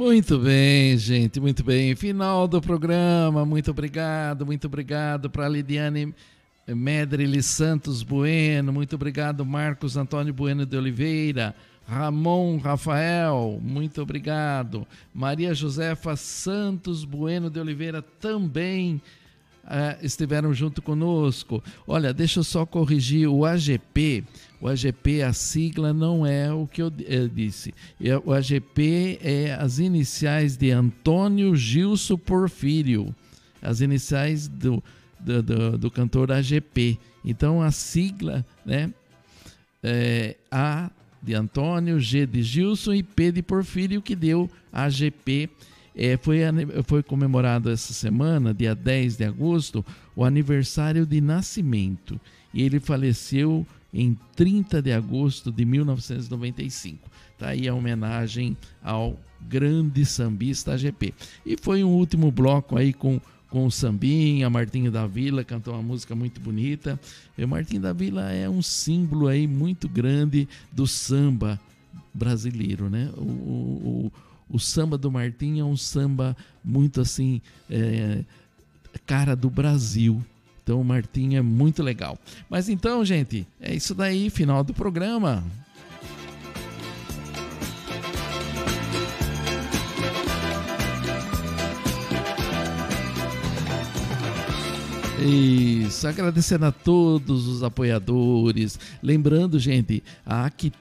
Muito bem, gente, muito bem. Final do programa, muito obrigado para a Lidiane Medrili Santos Bueno, muito obrigado Marcos Antônio Bueno de Oliveira, Ramon Rafael, muito obrigado. Maria Josefa Santos Bueno de Oliveira também estiveram junto conosco. Olha, deixa eu só corrigir o AGP. O AGP, a sigla não é o que eu disse. O AGP é as iniciais de Antônio Gilson Porfírio, as iniciais do cantor AGP. Então a sigla, né, é A de Antônio, G de Gilson e P de Porfírio, que deu AGP. Foi comemorado essa semana, dia 10 de agosto, o aniversário de nascimento. E ele faleceu em 30 de agosto de 1995. Tá aí a homenagem ao grande sambista AGP. E foi um último bloco aí com o sambinha. Martinho da Vila cantou uma música muito bonita. E o Martinho da Vila é um símbolo aí muito grande do samba brasileiro, né? O samba do Martinho é um samba muito assim, cara do Brasil. Então o Martinho é muito legal. Mas então, gente, é isso daí, final do programa. Isso, agradecendo a todos os apoiadores. Lembrando, gente, a